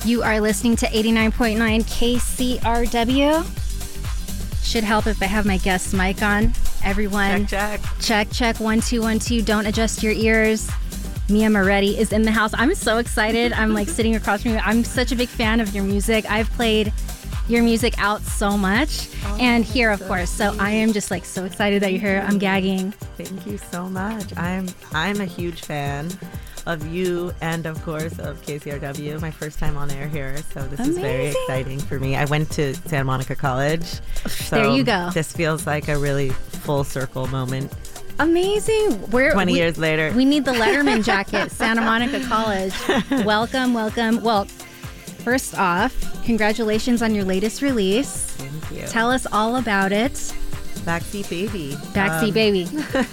You are listening to 89.9 KCRW. Should help if I have my guest mic on. Everyone, check. 1 2 1 2. Don't adjust your ears. Mia Moretti is in the house. I'm so excited. I'm like sitting across from you. I'm such a big fan of your music. I've played your music out so much, and here, of course. So I am just like so excited that you're here. I'm gagging. Thank you so much. I'm a huge fan of you and of course of KCRW. My first time on air here, so this is very exciting for me. I went to Santa Monica College. So there you go. This feels like a really full circle moment. Amazing. 20 years later. We need the Letterman jacket, Santa Monica College. Welcome. Well, first off, congratulations on your latest release. Thank you. Tell us all about it. Backseat Baby. Backseat Baby.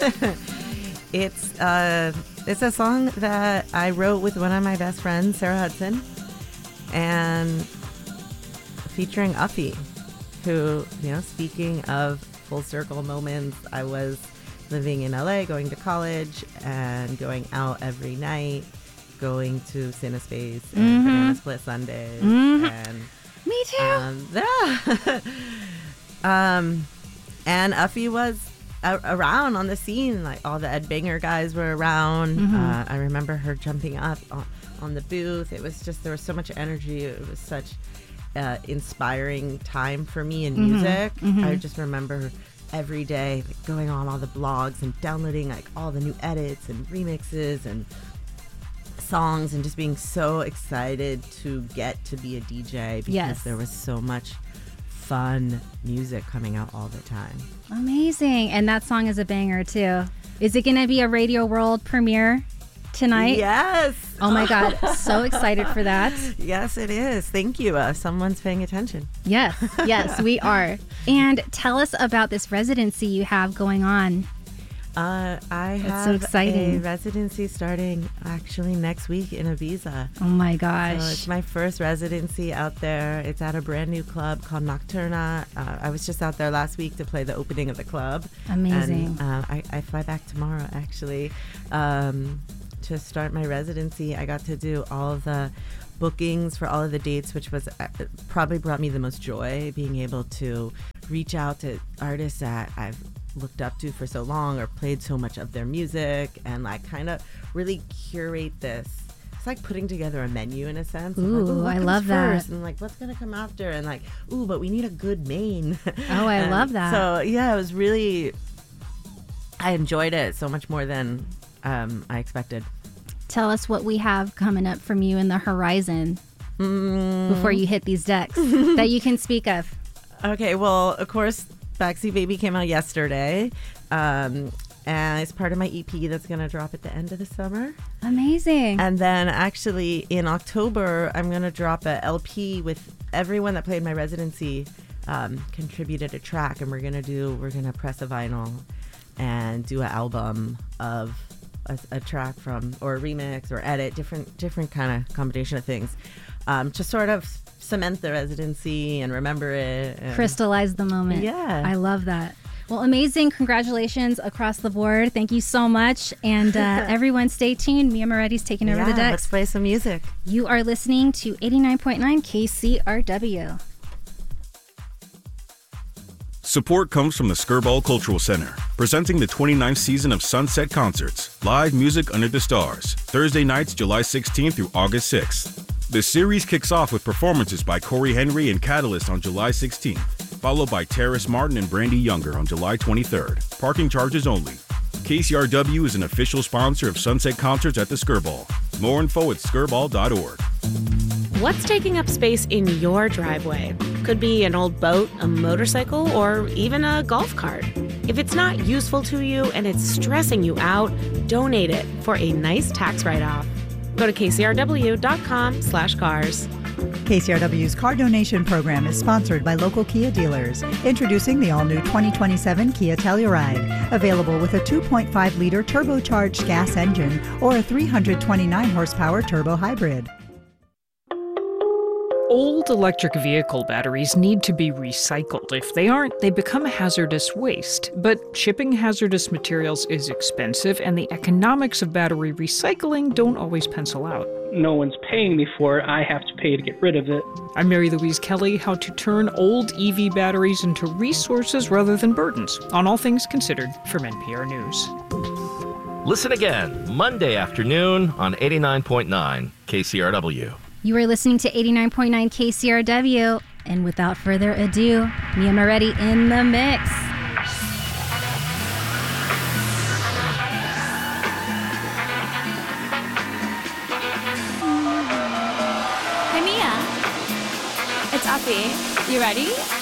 It's a song that I wrote with one of my best friends, Sarah Hudson, and featuring Uffy, who, speaking of full circle moments, I was living in LA, going to college and going out every night, going to Cinespace and Banana Split Sundays. And me too. And Uffy was around on the scene, like all the Ed Banger guys were around. I remember her jumping up on the booth. It was just, there was so much energy. It was such inspiring time for me in music. I just remember every day going on all the blogs and downloading like all the new edits and remixes and songs and just being so excited to get to be a DJ because there was so much fun music coming out all the time. Amazing. And that song is a banger too. Is it going to be a Radio World premiere tonight? Yes. Oh my God. So excited for that. Yes, it is. Thank you. Someone's paying attention. Yes, we are. And tell us about this residency you have going on. I have so exciting. A residency starting actually next week in Ibiza. Oh my gosh. So it's my first residency out there. It's at a brand new club called Nocturna. I was just out there last week to play the opening of the club. Amazing. And I fly back tomorrow actually to start my residency. I got to do all of the bookings for all of the dates, which was probably brought me the most joy, being able to reach out to artists that I've looked up to for so long or played so much of their music and like kind of really curate this. It's like putting together a menu in a sense. Ooh, I love that. And like, what's going to come after? And like, ooh, but we need a good main. Oh, I love that. So yeah, it was really, I enjoyed it so much more than I expected. Tell us what we have coming up from you in the horizon before you hit these decks that you can speak of. Okay, well, of course, Backseat Baby came out yesterday, and it's part of my EP that's going to drop at the end of the summer. Amazing. And then actually in October, I'm going to drop a LP with everyone that played my residency contributed a track, and we're going to press a vinyl and do an album of a track from, or a remix or edit, different kind of combination of things, to sort of cement the residency and remember it. And crystallize the moment. Yeah. I love that. Well, amazing. Congratulations across the board. Thank you so much. And everyone stay tuned. Mia Moretti's taking over the decks. Let's play some music. You are listening to 89.9 KCRW. Support comes from the Skirball Cultural Center, presenting the 29th season of Sunset Concerts, live music under the stars, Thursday nights, July 16th through August 6th. The series kicks off with performances by Corey Henry and Catalyst on July 16th, followed by Terrace Martin and Brandy Younger on July 23rd. Parking charges only. KCRW is an official sponsor of Sunset Concerts at the Skirball. More info at skirball.org. What's taking up space in your driveway? Could be an old boat, a motorcycle, or even a golf cart. If it's not useful to you and it's stressing you out, donate it for a nice tax write-off. Go to kcrw.com/cars. KCRW's car donation program is sponsored by local Kia dealers. Introducing the all-new 2027 Kia Telluride, available with a 2.5-liter turbocharged gas engine or a 329-horsepower turbo hybrid. Old electric vehicle batteries need to be recycled. If they aren't, they become hazardous waste. But shipping hazardous materials is expensive, and the economics of battery recycling don't always pencil out. no one's paying me for it, I have to pay to get rid of it. I'm Mary Louise Kelly, how to turn old EV batteries into resources rather than burdens, on All Things Considered from NPR News. Listen again, Monday afternoon on 89.9 KCRW. You are listening to 89.9 KCRW, and without further ado, Mia Moretti in the mix. Hey Mia, it's Uppy. You ready?